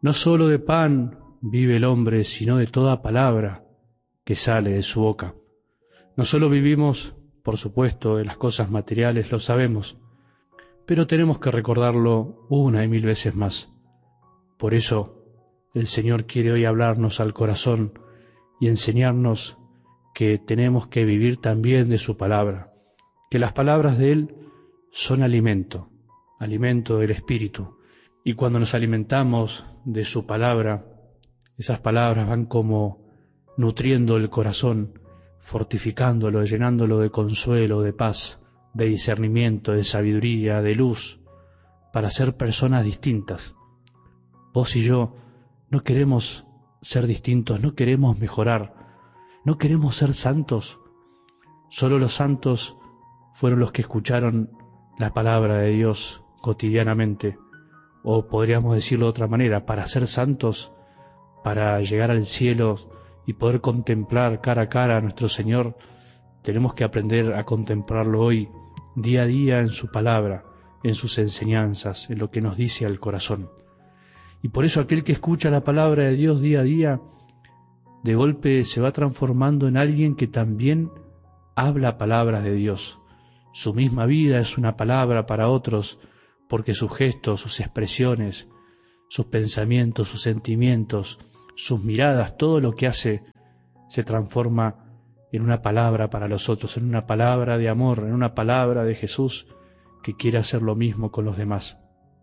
No sólo de pan vive el hombre, sino de toda palabra que sale de su boca. No sólo vivimos, por supuesto, de las cosas materiales, lo sabemos, pero tenemos que recordarlo una y mil veces más. Por eso, el Señor quiere hoy hablarnos al corazón y enseñarnos que tenemos que vivir también de su palabra, que las palabras de Él son alimento, alimento del Espíritu. Y cuando nos alimentamos de su palabra, esas palabras van como nutriendo el corazón, fortificándolo, llenándolo de consuelo, de paz, de discernimiento, de sabiduría, de luz, para ser personas distintas. Vos y yo no queremos ser distintos, no queremos mejorar, no queremos ser santos. Solo los santos fueron los que escucharon la palabra de Dios cotidianamente, o podríamos decirlo de otra manera, para ser santos, para llegar al cielo y poder contemplar cara a cara a nuestro Señor, tenemos que aprender a contemplarlo hoy, día a día, en su palabra, en sus enseñanzas, en lo que nos dice al corazón. Y por eso aquel que escucha la palabra de Dios día a día, de golpe se va transformando en alguien que también habla palabras de Dios. Su misma vida es una palabra para otros, porque sus gestos, sus expresiones, sus pensamientos, sus sentimientos, sus miradas, todo lo que hace se transforma en una palabra para los otros, en una palabra de amor, en una palabra de Jesús que quiere hacer lo mismo con los demás.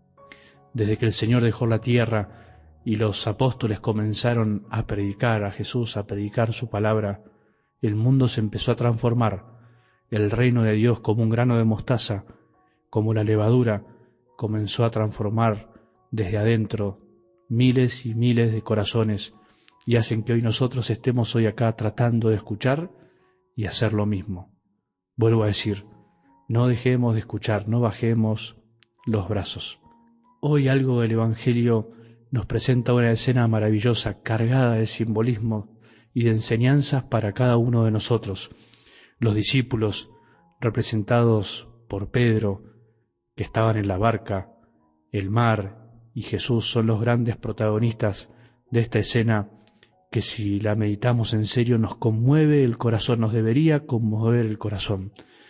Desde que el Señor dejó la tierra y los apóstoles comenzaron a predicar a Jesús, a predicar su palabra, el mundo se empezó a transformar. El reino de Dios, como un grano de mostaza, como la levadura, comenzó a transformar desde adentro miles y miles de corazones y hacen que hoy nosotros estemos hoy acá tratando de escuchar y hacer lo mismo. Vuelvo a decir, no dejemos de escuchar, no bajemos los brazos. Hoy algo del Evangelio nos presenta una escena maravillosa, cargada de simbolismo y de enseñanzas para cada uno de nosotros. Los discípulos, representados por Pedro, que estaban en la barca, el mar y Jesús son los grandes protagonistas de esta escena que si la meditamos en serio nos conmueve el corazón, nos debería conmover el corazón.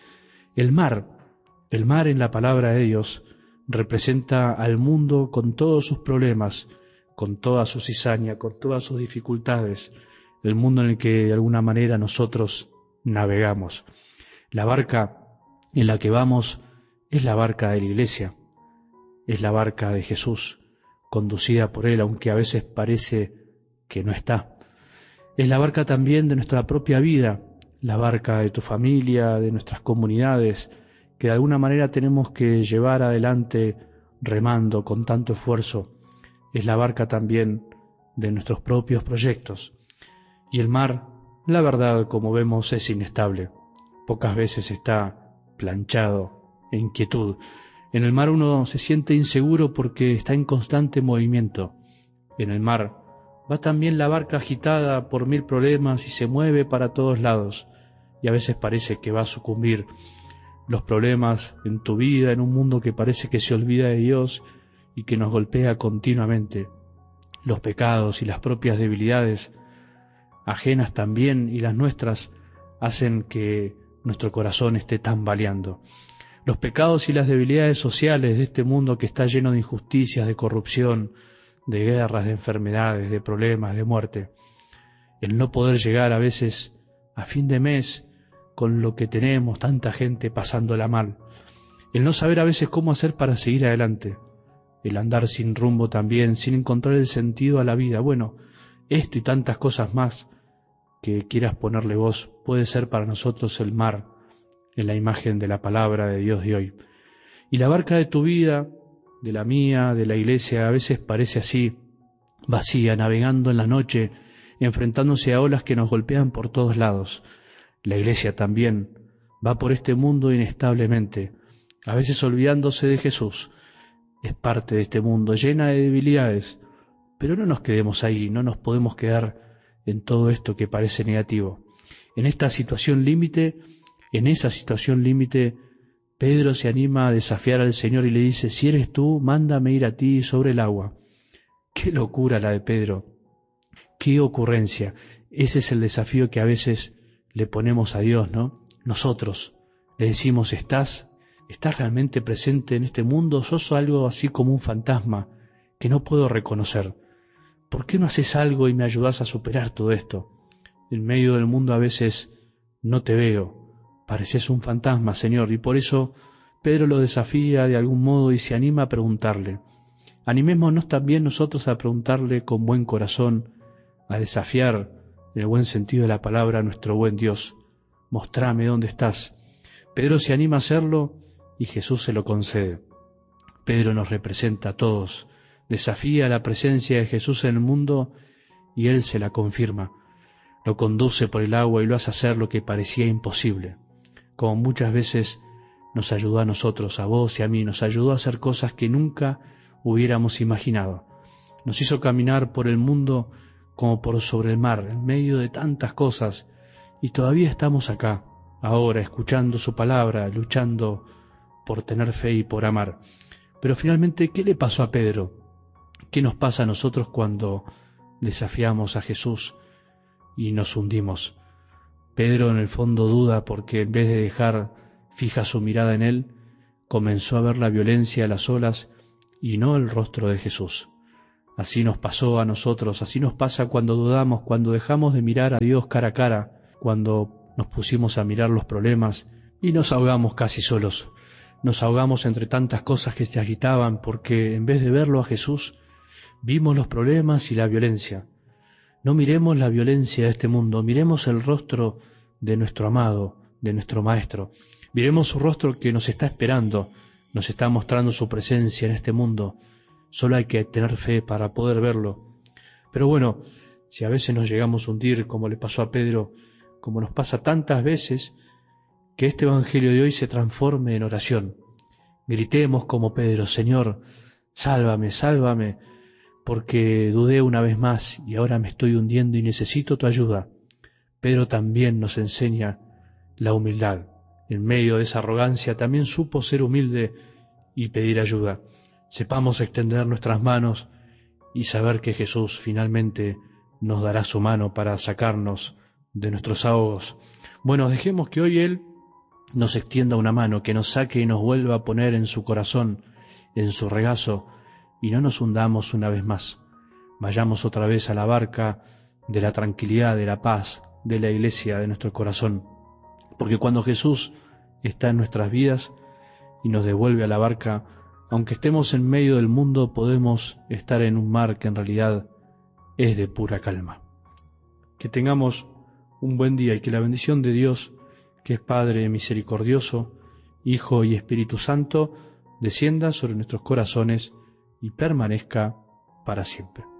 El mar en la palabra de Dios representa al mundo con todos sus problemas, con toda su cizaña, con todas sus dificultades, el mundo en el que de alguna manera nosotros navegamos. La barca en la que vamos es la barca de la Iglesia, es la barca de Jesús, conducida por Él, aunque a veces parece que no está. Es la barca también de nuestra propia vida, la barca de tu familia, de nuestras comunidades, que de alguna manera tenemos que llevar adelante remando con tanto esfuerzo. Es la barca también de nuestros propios proyectos. Y el mar, la verdad, como vemos, es inestable. Pocas veces está planchado, en quietud. En el mar uno se siente inseguro porque está en constante movimiento. En el mar va también la barca agitada por mil problemas y se mueve para todos lados. Y a veces parece que va a sucumbir. Los problemas en tu vida, en un mundo que parece que se olvida de Dios y que nos golpea continuamente. Los pecados y las propias debilidades, ajenas también, y las nuestras, hacen que nuestro corazón esté tambaleando. Los pecados y las debilidades sociales de este mundo que está lleno de injusticias, de corrupción, de guerras, de enfermedades, de problemas, de muerte. El no poder llegar a veces a fin de mes con lo que tenemos, tanta gente pasándola mal. El no saber a veces cómo hacer para seguir adelante. El andar sin rumbo también, sin encontrar el sentido a la vida. Bueno, esto y tantas cosas más que quieras ponerle vos puede ser para nosotros el mar en la imagen de la palabra de Dios de hoy. Y la barca de tu vida, de la mía, de la Iglesia, a veces parece así, vacía, navegando en la noche, enfrentándose a olas que nos golpean por todos lados. La Iglesia también va por este mundo inestablemente, a veces olvidándose de Jesús. Es parte de este mundo llena de debilidades, pero no nos quedemos ahí, no nos podemos quedar en todo esto que parece negativo. En esta situación límite, en esa situación límite, Pedro se anima a desafiar al Señor y le dice: si eres tú, mándame ir a ti sobre el agua. Qué locura la de Pedro, qué ocurrencia. Ese es el desafío que a veces le ponemos a Dios, ¿no? Nosotros le decimos, ¿estás realmente presente en este mundo? ¿Sos algo así como un fantasma que no puedo reconocer? ¿Por qué no haces algo y me ayudás a superar todo esto? En medio del mundo a veces no te veo, pareces un fantasma, Señor, y por eso Pedro lo desafía de algún modo y se anima a preguntarle. Animémonos también nosotros a preguntarle con buen corazón, a desafiar, en el buen sentido de la palabra, a nuestro buen Dios. Mostrame dónde estás. Pedro se anima a hacerlo y Jesús se lo concede. Pedro nos representa a todos, desafía la presencia de Jesús en el mundo y Él se la confirma. Lo conduce por el agua y lo hace hacer lo que parecía imposible. Como muchas veces nos ayudó a nosotros, a vos y a mí, nos ayudó a hacer cosas que nunca hubiéramos imaginado. Nos hizo caminar por el mundo como por sobre el mar, en medio de tantas cosas, y todavía estamos acá, ahora, escuchando su palabra, luchando por tener fe y por amar. Pero finalmente, ¿qué le pasó a Pedro? ¿Qué nos pasa a nosotros cuando desafiamos a Jesús y nos hundimos? Pedro en el fondo duda porque en vez de dejar fija su mirada en él, comenzó a ver la violencia de las olas y no el rostro de Jesús. Así nos pasó a nosotros, así nos pasa cuando dudamos, cuando dejamos de mirar a Dios cara a cara, cuando nos pusimos a mirar los problemas y nos ahogamos casi solos. Nos ahogamos entre tantas cosas que se agitaban porque en vez de verlo a Jesús, vimos los problemas y la violencia. No miremos la violencia de este mundo, miremos el rostro de nuestro amado, de nuestro Maestro. Miremos su rostro que nos está esperando, nos está mostrando su presencia en este mundo. Solo hay que tener fe para poder verlo. Pero bueno, si a veces nos llegamos a hundir, como le pasó a Pedro, como nos pasa tantas veces, que este Evangelio de hoy se transforme en oración. Gritemos como Pedro, Señor, sálvame, sálvame, porque dudé una vez más y ahora me estoy hundiendo y necesito tu ayuda. Pedro también nos enseña la humildad. En medio de esa arrogancia también supo ser humilde y pedir ayuda. Sepamos extender nuestras manos y saber que Jesús finalmente nos dará su mano para sacarnos de nuestros ahogos. Bueno, dejemos que hoy Él nos extienda una mano, que nos saque y nos vuelva a poner en su corazón, en su regazo, y no nos hundamos una vez más. Vayamos otra vez a la barca de la tranquilidad, de la paz, de la iglesia, de nuestro corazón. Porque cuando Jesús está en nuestras vidas y nos devuelve a la barca, aunque estemos en medio del mundo, podemos estar en un mar que en realidad es de pura calma. Que tengamos un buen día y que la bendición de Dios, que es Padre misericordioso, Hijo y Espíritu Santo, descienda sobre nuestros corazones y permanezca para siempre.